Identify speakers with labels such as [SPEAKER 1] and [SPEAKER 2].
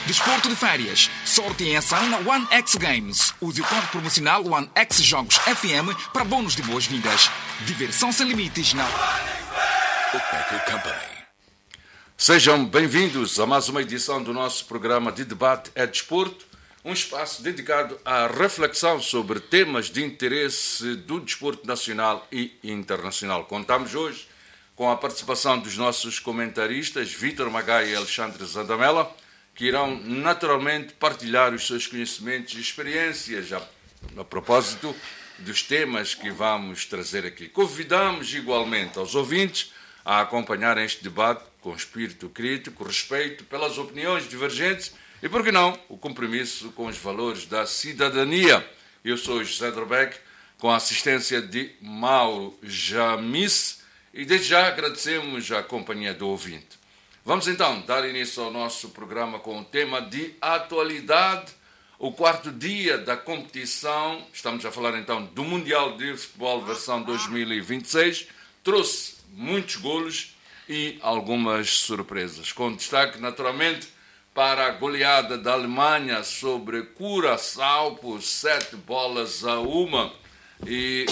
[SPEAKER 1] Desporto de férias. Sorte em ação na One X Games. Use o código promocional One X Jogos FM para bônus de boas-vindas. Diversão sem limites na
[SPEAKER 2] Bookmaker Company. Sejam bem-vindos a mais uma edição do nosso programa de debate é desporto, um espaço dedicado à reflexão sobre temas de interesse do desporto nacional e internacional. Contamos hoje com a participação dos nossos comentaristas Vítor Magai e Alexandre Zandamela, que irão naturalmente partilhar os seus conhecimentos e experiências a propósito dos temas que vamos trazer aqui. Convidamos igualmente aos ouvintes a acompanhar este debate com espírito crítico, respeito pelas opiniões divergentes e, por que não, o compromisso com os valores da cidadania. Eu sou José Drobeck, com a assistência de Mauro Jamis, e desde já agradecemos a companhia do ouvinte. Vamos então dar início ao nosso programa com o tema de atualidade, o quarto dia da competição. Estamos a falar então do Mundial de Futebol versão 2026. Trouxe muitos golos e algumas surpresas, com destaque naturalmente para a goleada da Alemanha sobre Curaçao por 7-1, e